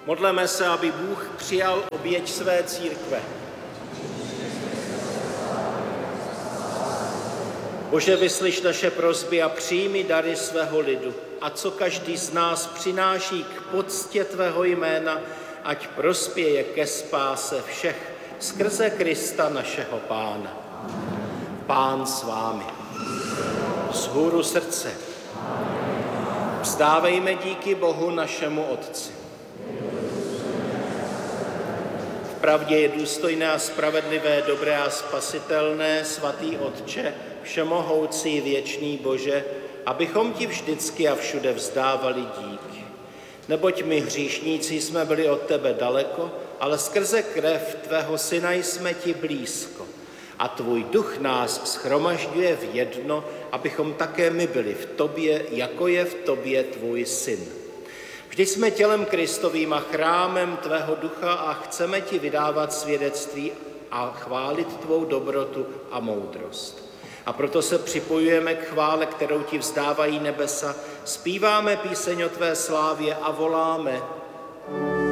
Modleme se, aby Bůh přijal oběť své církve. Bože, vyslyš naše prosby a přijmi dary svého lidu. A co každý z nás přináší k poctě tvého jména, ať prospěje ke spáse všech skrze Krista našeho Pána. Pán s vámi. Vzhůru srdce. Vzdávejme díky Bohu našemu Otci. Vpravdě je důstojné a spravedlivé, dobré a spasitelné, svatý Otče, všemohoucí věčný Bože, abychom ti vždycky a všude vzdávali díky. Neboť my hříšníci jsme byli od tebe daleko, ale skrze krev tvého syna jsme ti blízko. A tvůj duch nás shromažďuje v jedno, abychom také my byli v tobě, jako je v tobě tvůj syn. Vždy jsme tělem Kristovým a chrámem tvého ducha a chceme ti vydávat svědectví a chválit tvou dobrotu a moudrost. A proto se připojujeme k chvále, kterou ti vzdávají nebesa, zpíváme píseň o tvé slávě a voláme: